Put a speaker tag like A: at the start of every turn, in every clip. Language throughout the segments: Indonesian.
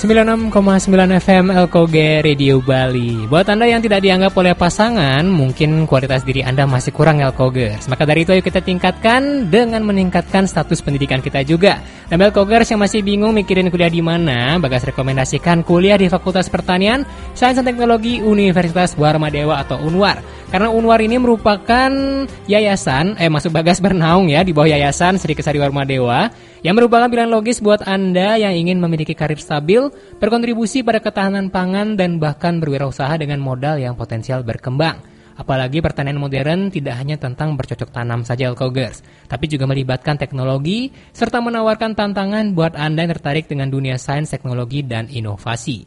A: 96,9 FM LKG Radio Bali. Buat Anda yang tidak dianggap oleh pasangan, mungkin kualitas diri Anda masih kurang LKGers. Maka dari itu ayo kita tingkatkan dengan meningkatkan status pendidikan kita juga. Dan LKGers yang masih bingung mikirin kuliah di mana, Bagas rekomendasikan kuliah di Fakultas Pertanian, Sains dan Teknologi Universitas Warmadewa atau UNWAR. Karena UNWAR ini merupakan yayasan, masuk Bagas bernaung ya di bawah Yayasan Sri Kesari Warmadewa, yang merupakan pilihan logis buat Anda yang ingin memiliki karir stabil, berkontribusi pada ketahanan pangan, dan bahkan berwirausaha dengan modal yang potensial berkembang. Apalagi pertanian modern tidak hanya tentang bercocok tanam saja LKGers, tapi juga melibatkan teknologi, serta menawarkan tantangan buat Anda yang tertarik dengan dunia sains, teknologi, dan inovasi.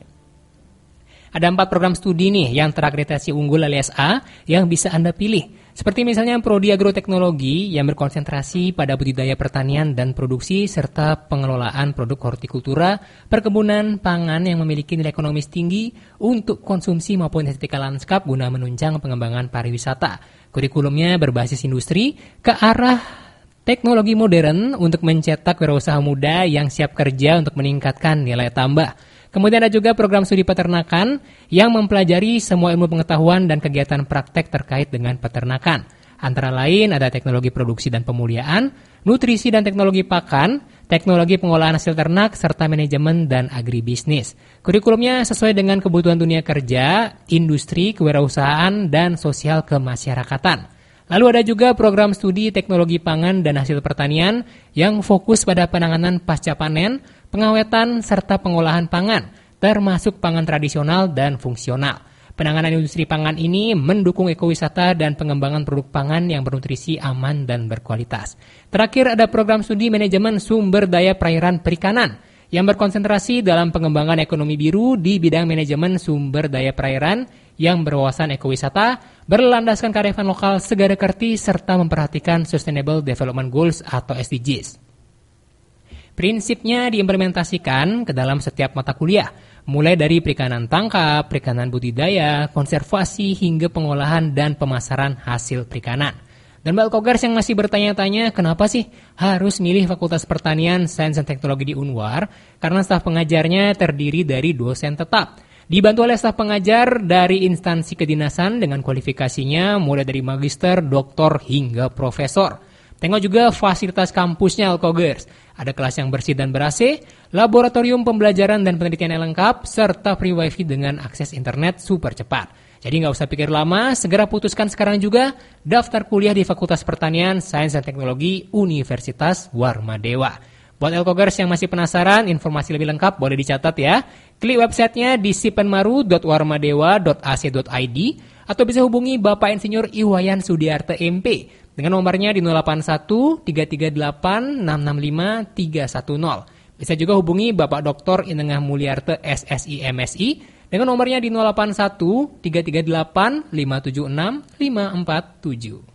A: Ada 4 program studi nih yang terakreditasi unggul alias A yang bisa Anda pilih. Seperti misalnya Prodi Agroteknologi yang berkonsentrasi pada budidaya pertanian dan produksi serta pengelolaan produk hortikultura, perkebunan, pangan yang memiliki nilai ekonomis tinggi untuk konsumsi maupun estetika lanskap guna menunjang pengembangan pariwisata. Kurikulumnya berbasis industri ke arah teknologi modern untuk mencetak wirausaha muda yang siap kerja untuk meningkatkan nilai tambah. Kemudian ada juga program studi peternakan yang mempelajari semua ilmu pengetahuan dan kegiatan praktek terkait dengan peternakan. Antara lain ada teknologi produksi dan pemuliaan, nutrisi dan teknologi pakan, teknologi pengolahan hasil ternak, serta manajemen dan agribisnis. Kurikulumnya sesuai dengan kebutuhan dunia kerja, industri, kewirausahaan, dan sosial kemasyarakatan. Lalu ada juga program studi teknologi pangan dan hasil pertanian yang fokus pada penanganan pasca panen, pengawetan, serta pengolahan pangan, termasuk pangan tradisional dan fungsional. Penanganan industri pangan ini mendukung ekowisata dan pengembangan produk pangan yang bernutrisi, aman, dan berkualitas. Terakhir ada program studi manajemen sumber daya perairan perikanan yang berkonsentrasi dalam pengembangan ekonomi biru di bidang manajemen sumber daya perairan yang berwawasan ekowisata, berlandaskan kearifan lokal segala kerti, serta memperhatikan Sustainable Development Goals atau SDGs. Prinsipnya diimplementasikan ke dalam setiap mata kuliah, mulai dari perikanan tangkap, perikanan budidaya, konservasi, hingga pengolahan dan pemasaran hasil perikanan. Dan LKGers yang masih bertanya-tanya kenapa sih harus milih Fakultas Pertanian, Sains dan Teknologi di UNWAR? Karena staf pengajarnya terdiri dari dosen tetap. Dibantu oleh staf pengajar dari instansi kedinasan dengan kualifikasinya mulai dari magister, doktor, hingga profesor. Tengok juga fasilitas kampusnya LKGers. Ada kelas yang bersih dan ber-AC, laboratorium pembelajaran dan penelitian yang lengkap, serta free wifi dengan akses internet super cepat. Jadi nggak usah pikir lama, segera putuskan sekarang juga daftar kuliah di Fakultas Pertanian, Sains dan Teknologi Universitas Warmadewa. Buat LKGers yang masih penasaran, informasi lebih lengkap boleh dicatat ya. Klik websitenya di sipenmaru.warmadewa.ac.id atau bisa hubungi Bapak Insinyur Iwayan Sudiarte MP dengan nomornya di 081 338 665 310. Bisa juga hubungi Bapak Dr. Inengah Mulyarte SSI MSI dengan nomornya di 081 338 576 547.